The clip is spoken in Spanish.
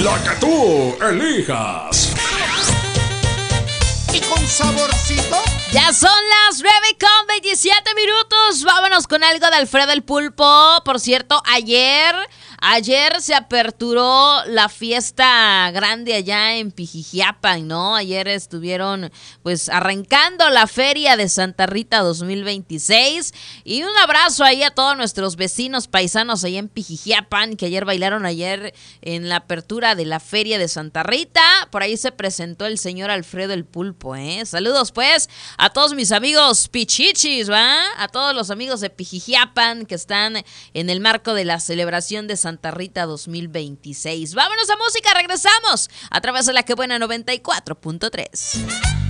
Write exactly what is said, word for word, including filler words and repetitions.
La que tú elijas. Y con saborcito. Ya son las nueve con veintisiete minutos. Vámonos con algo de Alfredo el Pulpo. Por cierto, ayer... Ayer se aperturó la fiesta grande allá en Pijijiapan, ¿no? Ayer estuvieron pues arrancando la feria de Santa Rita dos mil veintiséis. Y un abrazo ahí a todos nuestros vecinos paisanos allá en Pijijiapan, que ayer bailaron ayer en la apertura de la feria de Santa Rita. Por ahí se presentó el señor Alfredo el Pulpo, ¿eh? Saludos pues a todos mis amigos pichichis, ¿va? A todos los amigos de Pijijiapan que están en el marco de la celebración de Santa Santa Rita dos mil veintiséis. Vámonos a música, regresamos a través de la que buena noventa y cuatro punto tres.